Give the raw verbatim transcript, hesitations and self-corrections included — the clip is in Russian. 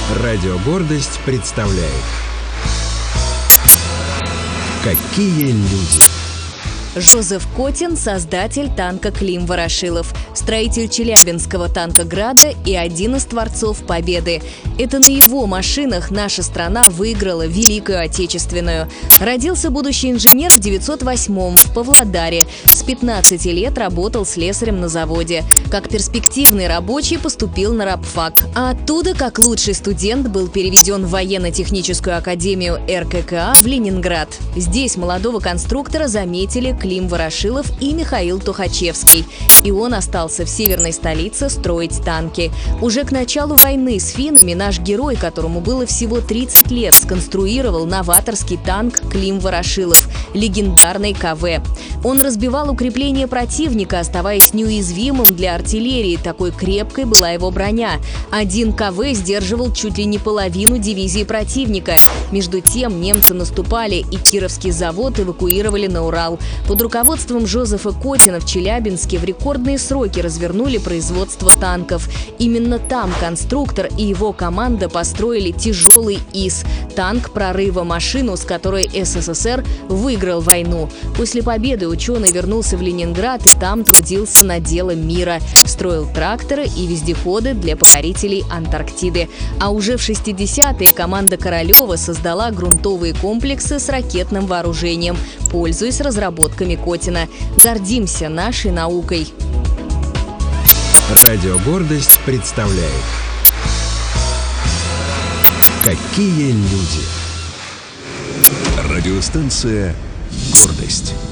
Радио «Гордость» представляет «Какие люди». Жозеф Котин – создатель танка Клим-Ворошилов, строитель Челябинского танкограда и один из творцов Победы. Это на его машинах наша страна выиграла Великую Отечественную. Родился будущий инженер в девятьсот восьмом в Павлодаре. С пятнадцати лет работал слесарем на заводе. Как перспективный рабочий поступил на рабфак. А оттуда, как лучший студент, был переведен в военно-техническую академию эр ка ка а в Ленинград. Здесь молодого конструктора заметили Клим Ворошилов и Михаил Тухачевский. И он остался в северной столице строить танки. Уже к началу войны с финнами наш герой, которому было всего тридцать лет, сконструировал новаторский танк Клим Ворошилов, легендарный ка вэ. Он разбивал укрепления противника, оставаясь неуязвимым для артиллерии. Такой крепкой была его броня. Один ка вэ сдерживал чуть ли не половину дивизии противника. Между тем немцы наступали, и Кировский завод эвакуировали на Урал. Под руководством Жозефа Котина в Челябинске в рекордные сроки развернули производство танков. Именно там конструктор и его команда построили тяжелый ИС – танк прорыва, машину, с которой эс эс эс эр выиграл войну. После победы ученый вернулся в Ленинград и там трудился над делом мира. Строил тракторы и вездеходы для покорителей Антарктиды. А уже в шестидесятые команда Королева создала грунтовые комплексы с ракетным вооружением, пользуясь разработками Котина. Гордимся нашей наукой. Радио «Гордость» представляет «Какие люди». Радиостанция «Гордость».